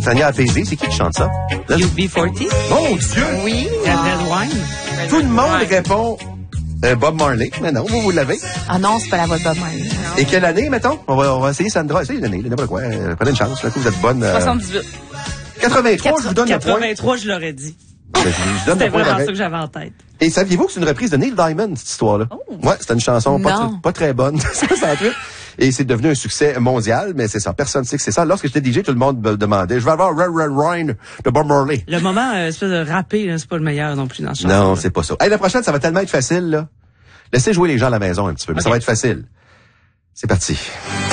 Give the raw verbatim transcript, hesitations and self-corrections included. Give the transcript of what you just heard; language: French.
Tania Apaisé, c'est qui qui chante ça? U B quarante? Mon Dieu! Oui. Red Wine? Tout le monde Ouais. répond euh, Bob Marley. Mais non, vous, vous l'avez. Ah non, c'est pas la voix de Bob Marley. Et quelle année, mettons? On va, on va essayer Sandra. Essayez l'année, n'importe quoi. Euh, prenez une chance, là, que vous êtes bonne. Euh, soixante-dix-huit. quatre-vingt-trois, je vous donne le point. quatre-vingt-trois, je l'aurais dit. Je, je donne C'était le point. vraiment d'arrêt. ça que j'avais en tête. Et saviez-vous que c'est une reprise de Neil Diamond, cette histoire-là? Oh. Ouais, c'était une chanson pas, Non. tr- pas très bonne, soixante-huit. Et c'est devenu un succès mondial, mais c'est ça. Personne ne sait que c'est ça. Lorsque j'étais D J, tout le monde me demandait, je vais avoir Red Red Wine de Bob Marley. Le moment, euh, espèce de rappé, là, c'est pas le meilleur non plus dans ce chanson. Non, c'est pas ça. Hey, la prochaine, ça va tellement être facile, là. Laissez jouer les gens à la maison un petit peu, mais Okay. ça va être facile. C'est parti.